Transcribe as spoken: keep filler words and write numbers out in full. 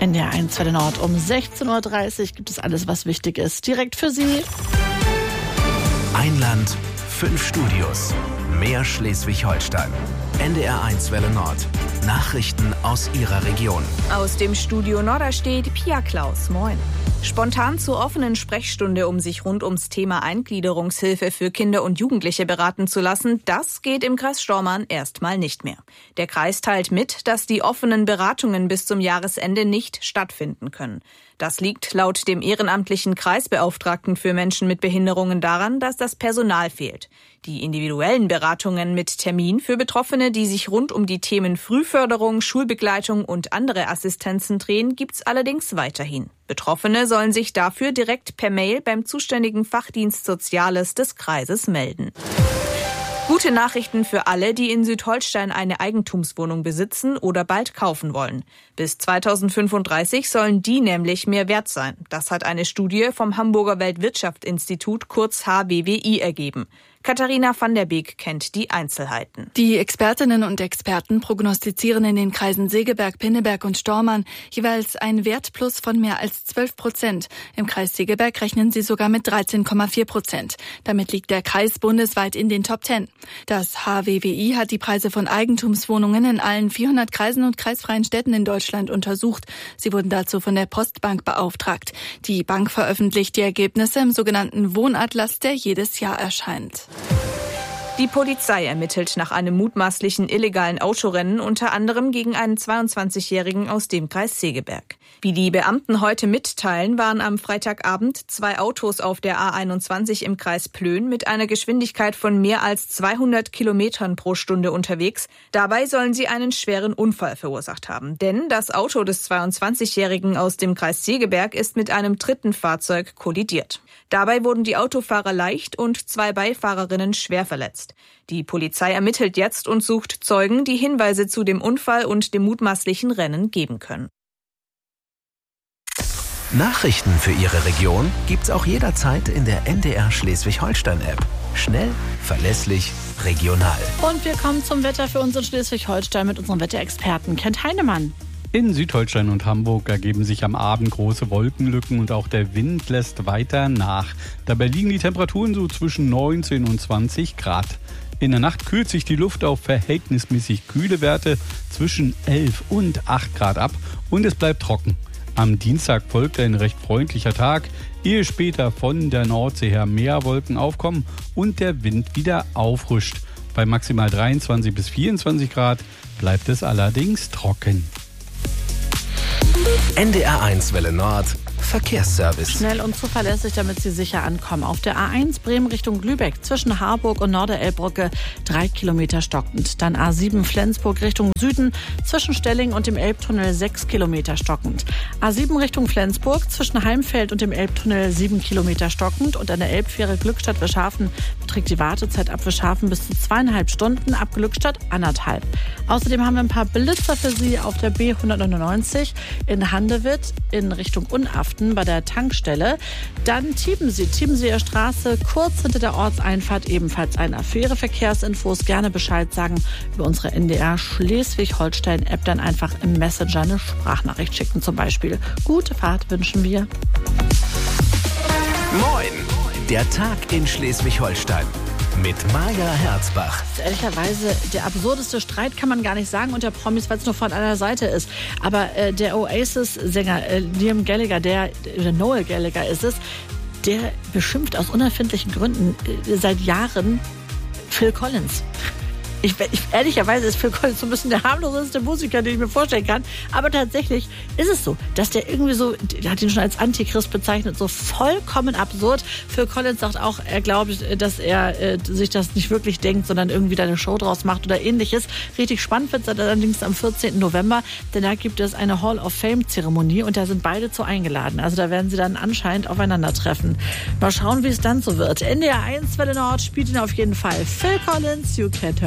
In der eins Welle Nord um sechzehn Uhr dreißig gibt es alles, was wichtig ist. Direkt für Sie. Ein Land, fünf Studios. Mehr Schleswig-Holstein. N D R eins Welle Nord. Nachrichten aus Ihrer Region. Aus dem Studio Norderstedt Pia Klaus. Moin. Spontan zur offenen Sprechstunde, um sich rund ums Thema Eingliederungshilfe für Kinder und Jugendliche beraten zu lassen, das geht im Kreis Stormarn erstmal nicht mehr. Der Kreis teilt mit, dass die offenen Beratungen bis zum Jahresende nicht stattfinden können. Das liegt laut dem ehrenamtlichen Kreisbeauftragten für Menschen mit Behinderungen daran, dass das Personal fehlt. Die individuellen Beratungen mit Termin für Betroffene, die sich rund um die Themen Frühförderung, Schulbegleitung und andere Assistenzen drehen, gibt's allerdings weiterhin. Betroffene sollen sich dafür direkt per Mail beim zuständigen Fachdienst Soziales des Kreises melden. Gute Nachrichten für alle, die in Südholstein eine Eigentumswohnung besitzen oder bald kaufen wollen. Bis zweitausendfünfunddreißig sollen die nämlich mehr wert sein. Das hat eine Studie vom Hamburger Weltwirtschaftsinstitut, kurz H W W I, ergeben. Katharina van der Beek kennt die Einzelheiten. Die Expertinnen und Experten prognostizieren in den Kreisen Segeberg, Pinneberg und Stormarn jeweils ein Wertplus von mehr als zwölf Prozent. Im Kreis Segeberg rechnen sie sogar mit dreizehn Komma vier Prozent. Damit liegt der Kreis bundesweit in den Top Ten. Das H W W I hat die Preise von Eigentumswohnungen in allen vierhundert Kreisen und kreisfreien Städten in Deutschland untersucht. Sie wurden dazu von der Postbank beauftragt. Die Bank veröffentlicht die Ergebnisse im sogenannten Wohnatlas, der jedes Jahr erscheint. Die Polizei ermittelt nach einem mutmaßlichen illegalen Autorennen, unter anderem gegen einen zweiundzwanzigjährigen aus dem Kreis Segeberg. Wie die Beamten heute mitteilen, waren am Freitagabend zwei Autos auf der A einundzwanzig im Kreis Plön mit einer Geschwindigkeit von mehr als zweihundert Kilometern pro Stunde unterwegs. Dabei sollen sie einen schweren Unfall verursacht haben. Denn das Auto des zweiundzwanzigjährigen aus dem Kreis Segeberg ist mit einem dritten Fahrzeug kollidiert. Dabei wurden die Autofahrer leicht und zwei Beifahrerinnen schwer verletzt. Die Polizei ermittelt jetzt und sucht Zeugen, die Hinweise zu dem Unfall und dem mutmaßlichen Rennen geben können. Nachrichten für Ihre Region gibt's auch jederzeit in der N D R Schleswig-Holstein-App. Schnell, verlässlich, regional. Und wir kommen zum Wetter für uns in Schleswig-Holstein mit unserem Wetterexperten Kent Heinemann. In Südholstein und Hamburg ergeben sich am Abend große Wolkenlücken und auch der Wind lässt weiter nach. Dabei liegen die Temperaturen so zwischen neunzehn und zwanzig Grad. In der Nacht kühlt sich die Luft auf verhältnismäßig kühle Werte zwischen elf und acht Grad ab und es bleibt trocken. Am Dienstag folgt ein recht freundlicher Tag, ehe später von der Nordsee her mehr Wolken aufkommen und der Wind wieder auffrischt. Bei maximal dreiundzwanzig bis vierundzwanzig Grad bleibt es allerdings trocken. N D R eins Welle Nord. Verkehrsservice. Schnell und zuverlässig, damit Sie sicher ankommen. Auf der A eins Bremen Richtung Lübeck zwischen Harburg und Norderelbbrücke drei Kilometer stockend. Dann A sieben Flensburg Richtung Süden zwischen Stelling und dem Elbtunnel sechs Kilometer stockend. A sieben Richtung Flensburg zwischen Heimfeld und dem Elbtunnel sieben Kilometer stockend. Und an der Elbfähre Glückstadt-Wischhafen beträgt die Wartezeit ab Wischhafen bis zu zweieinhalb Stunden, ab Glückstadt anderthalb. Außerdem haben wir ein paar Blitzer für Sie auf der B hundertneunundneunzig in Handewitt in Richtung Unaften bei der Tankstelle. Dann Tiebensee, Tiebenseer Straße, kurz hinter der Ortseinfahrt ebenfalls einer. Für Ihre Verkehrsinfos gerne Bescheid sagen über unsere N D R Schleswig-Holstein-App, dann einfach im Messenger eine Sprachnachricht schicken zum Beispiel. Gute Fahrt wünschen wir. Moin, der Tag in Schleswig-Holstein. Mit Maja Herzbach. Das ist ehrlicherweise der absurdeste Streit, kann man gar nicht sagen, unter Promis, weil es nur von einer Seite ist. Aber äh, der Oasis-Sänger äh, Liam Gallagher, der, der Noel Gallagher ist es, der beschimpft aus unerfindlichen Gründen äh, seit Jahren Phil Collins. Ich, ich, ehrlicherweise ist Phil Collins so ein bisschen der harmloseste Musiker, den ich mir vorstellen kann. Aber tatsächlich ist es so, dass der irgendwie so, der hat ihn schon als Antichrist bezeichnet, so vollkommen absurd. Phil Collins sagt auch, er glaubt, dass er äh, sich das nicht wirklich denkt, sondern irgendwie da eine Show draus macht oder ähnliches. Richtig spannend wird es allerdings am vierzehnten November, denn da gibt es eine Hall of Fame-Zeremonie und da sind beide zu eingeladen. Also da werden sie dann anscheinend aufeinandertreffen. Mal schauen, wie es dann so wird. N D R eins Welle Nord spielt ihn auf jeden Fall. Phil Collins, You Can't Hurt